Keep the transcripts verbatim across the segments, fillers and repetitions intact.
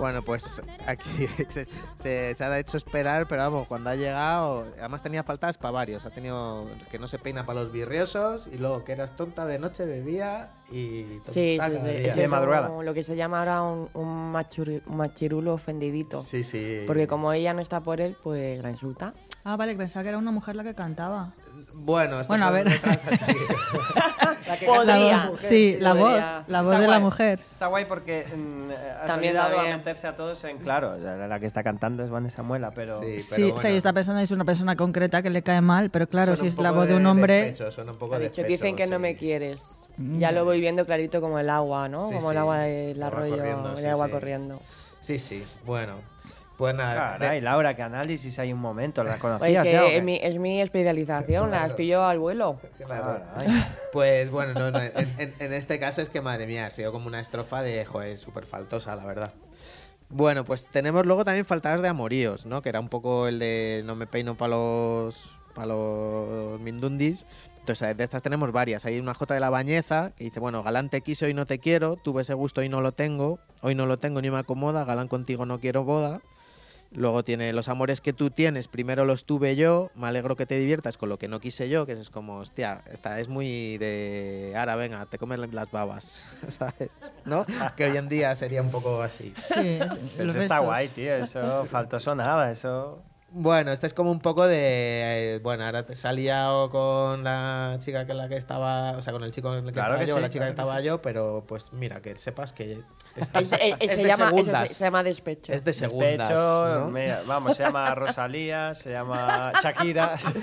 Bueno, pues aquí se, se, se ha hecho esperar, pero vamos, cuando ha llegado, además tenía faltadas para varios. Ha tenido que no se peina para los virriosos y luego que eras tonta de noche, de día y tonta Sí, sí, cada sí. día. Es de madrugada. como lo que se llama ahora un, un, machuri- un machirulo ofendidito. Sí, sí. Porque como ella no está por él, pues la insulta. Ah, vale, pensaba que era una mujer la que cantaba. Bueno, esto Bueno, a ver. así. La que La canta. voz, sí, la voz, podría. la voz Está de la guay. mujer. Está guay porque mm, has También ayudado también. a meterse a todos en claro. La, la que está cantando es Vanessa Muela, pero... Sí, Sí, pero o sea, bueno. y esta persona es una persona concreta que le cae mal, pero claro, Suena si un es la poco voz de un hombre... despecho, suena un poco Ha de dicho, despecho, dicen que no sí. me quieres. Ya lo voy viendo clarito como el agua, ¿no? Sí, como sí. el agua del El agua arroyo, corriendo, el sí, agua sí. corriendo. Sí, sí, bueno. Pues nada. Caray, de- Laura, qué análisis hay un momento. ¿La Oye, conocías que ya o qué? es, mi, es mi especialización, Claro. las pillo al vuelo. Claro. Caray. Pues bueno, no, no, en, en- en este caso es que madre mía, ha sido como una estrofa de, joder, súper faltosa, la verdad. Bueno, pues tenemos luego también faltadas de amoríos, ¿no? Que era un poco el de no me peino para los, pa los mindundis. Entonces, de estas tenemos varias. Hay una Jota de la Bañeza que dice, bueno, galán te quise, hoy no te quiero, tuve ese gusto y no lo tengo, hoy no lo tengo ni me acomoda, galán contigo no quiero boda. Luego tiene los amores que tú tienes, primero los tuve yo, me alegro que te diviertas con lo que no quise yo, que eso es como, hostia, esta es muy de, ahora venga, te comes las babas, ¿sabes? ¿No? Que hoy en día sería un poco así. Sí, Pero los eso está restos. guay, tío. Eso faltoso nada, eso... Bueno, este es como un poco de, eh, bueno, ahora te salía con la chica que la que estaba, o sea, con el chico con el que Claro estaba que yo, sí, la chica claro que que estaba sí. yo, pero pues mira, que sepas que es, Es- es- es se, de llama, eso segundas. se, se llama despecho. Es de segundas, Despecho, ¿no? mira, vamos, se llama Rosalía, se llama Shakira. Sí,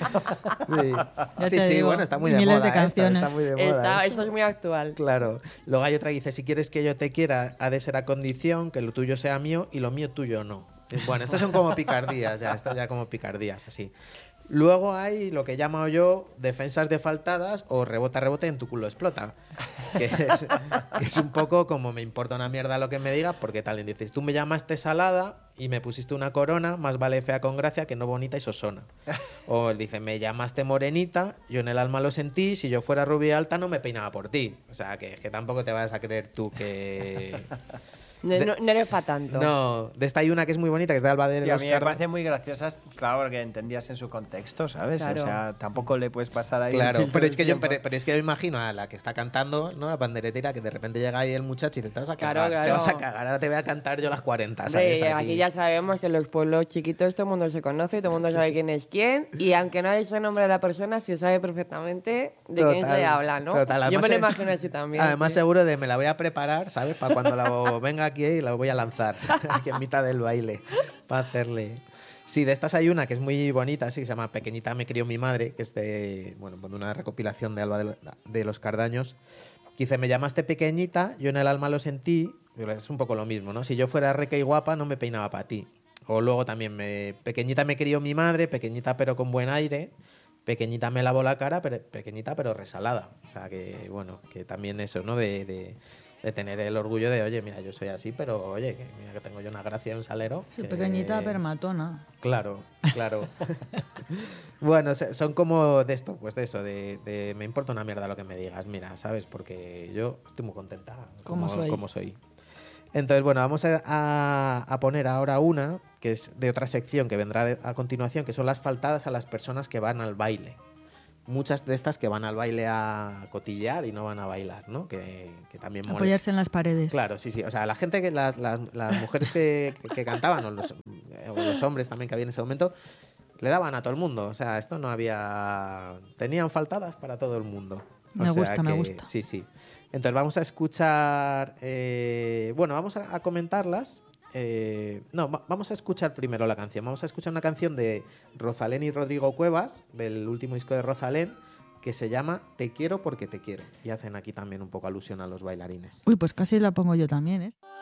Ya sí, te sí, digo, bueno, está muy de miles moda. de esta, canciones. está muy de moda. Está, esta. esto es muy actual. Claro. Luego hay otra que dice, si quieres que yo te quiera, ha de ser a condición que lo tuyo sea mío y lo mío tuyo no. Bueno, estos son como picardías, ya, estos ya como picardías, así. Luego hay lo que llamo yo defensas defaltadas o rebota, rebote en tu culo explota. Que es, que es un poco como me importa una mierda lo que me digas, porque tal, y dices, tú me llamaste salada y me pusiste una corona, más vale fea con gracia que no bonita y sosona. O él dice, me llamaste morenita, yo en el alma lo sentí, si yo fuera rubia alta no me peinaba por ti. O sea, que, que tampoco te vas a creer tú que... No, no, no eres para tanto. No, de esta hay una que es muy bonita, que es de Alba de Y a los mí me Carda- parece muy graciosa, claro, porque entendías en su contexto, ¿sabes? Claro. O sea, tampoco le puedes pasar ahí. el Claro, filtro pero es del que yo tiempo. pero, pero es que yo imagino a la que está cantando, ¿no? La panderetera, que de repente llega ahí el muchacho y dice, te vas a Claro, cagar, te claro. vas a cagar, ahora te voy a cantar yo las cuarenta, Hombre, ¿sabes? aquí ya sabemos que en los pueblos chiquitos todo el mundo se conoce, todo el mundo sabe quién es quién, y aunque no haya el nombre de la persona, se sabe perfectamente de quién Total, se habla, ¿no? total. Yo Además, me lo eh, imagino así también. Además, sí. seguro de me la voy a preparar, ¿sabes? Para cuando la venga aquí y la voy a lanzar aquí en mitad del baile para hacerle. Sí, de estas hay una que es muy bonita, sí, que se llama Pequeñita me crió mi madre, que es de, bueno, de una recopilación de Alba de, lo- de los Cardaños. Que dice, me llamaste pequeñita, yo en el alma lo sentí. Es un poco lo mismo, ¿no? Si yo fuera rica y guapa, no me peinaba para ti. O luego también, me, pequeñita me crió mi madre, pequeñita pero con buen aire. Pequeñita me lavó la cara, pero pequeñita pero resalada. O sea que, bueno, que también eso, ¿no? De, de, de tener el orgullo de, oye, mira, yo soy así, pero oye, que mira que tengo yo una gracia y un salero. Sí, que- pequeñita pero matona. Claro, claro. Bueno, se- son como de esto, pues de eso, de, de me importa una mierda lo que me digas, mira, ¿sabes? Porque yo estoy muy contenta Como como, soy. como soy. Entonces, bueno, vamos a, a- a poner ahora una que es de otra sección que vendrá de- a continuación, que son las faltadas a las personas que van al baile. Muchas de estas que van al baile a cotillear y no van a bailar, ¿no? Que, que también mola. Apoyarse en las paredes. Claro, sí, sí. O sea, la gente, que las, las, las mujeres que, que- que cantaban, o los, o los hombres también que había en ese momento, le daban a todo el mundo. O sea, esto no había... Tenían faltadas para todo el mundo. O Me sea gusta, me que- gusta. Sí, sí. Entonces vamos a escuchar... eh, bueno, vamos a, a comentarlas. Eh, no, va- vamos a escuchar primero la canción. Vamos a escuchar una canción de Rosalén y Rodrigo Cuevas, del último disco de Rosalén, que se llama Te quiero porque te quiero. Y hacen aquí también un poco alusión a los bailarines. Uy, pues casi la pongo yo también, ¿eh?